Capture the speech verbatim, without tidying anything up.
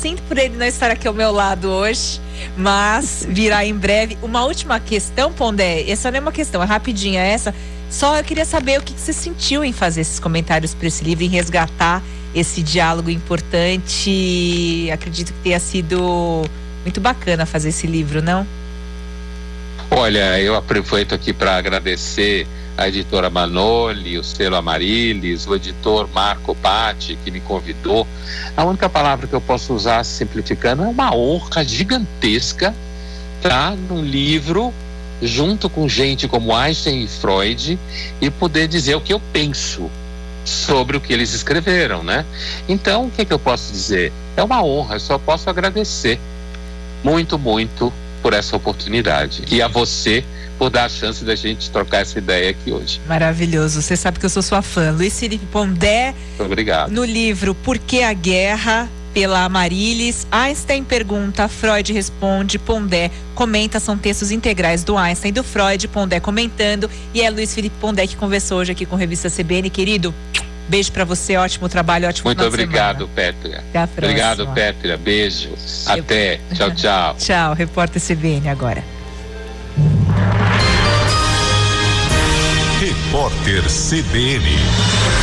Sinto por ele não estar aqui ao meu lado hoje, mas virá em breve. Uma última questão, Pondé, essa não é uma questão, é rapidinha essa. Só eu queria saber o que, que você sentiu em fazer esses comentários para esse livro, em resgatar esse diálogo importante. Acredito que tenha sido muito bacana fazer esse livro, não? Olha, eu aproveito aqui para agradecer a editora Manoli, o selo Amarilis, o editor Marco Patti, que me convidou. A única palavra que eu posso usar, simplificando, é uma honra gigantesca estar num livro junto com gente como Einstein e Freud e poder dizer o que eu penso sobre o que eles escreveram, né? Então, o que, que eu posso dizer? É uma honra, eu só posso agradecer muito, muito por essa oportunidade. E a você por dar a chance da gente trocar essa ideia aqui hoje. Maravilhoso, você sabe que eu sou sua fã. Luiz Felipe Pondé. Muito obrigado. No livro Por que a Guerra, pela Amarilis. Einstein pergunta, Freud responde, Pondé comenta, são textos integrais do Einstein e do Freud, Pondé comentando, e é Luiz Felipe Pondé que conversou hoje aqui com a revista C B N. Querido, beijo pra você, ótimo trabalho, ótimo Muito final de obrigado, semana. Pétria. Até a próxima. Obrigado, Pétria. Beijo. Até. Tchau, tchau. Tchau, repórter C B N agora. Repórter C B N.